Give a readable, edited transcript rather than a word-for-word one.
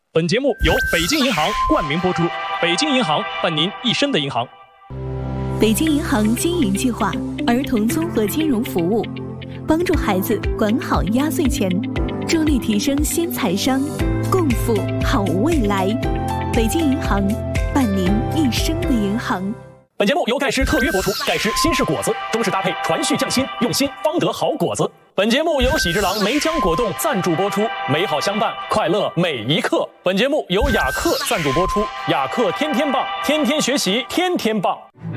本节目由北京银行冠名播出。北京银行伴您一生的银行。 北京银行经营计划儿童综合金融服务，帮助孩子管好压岁钱，助力提升新财商，共赴好未来。北京银行伴您一生的银行。 本节目由盖诗特约播出，盖诗新式果子，中式搭配，传续匠心，用心方得好果子。本节目由喜之郎梅浆果冻赞助播出，美好相伴，快乐每一刻。本节目由雅克赞助播出，雅克天天棒，天天学习，天天棒。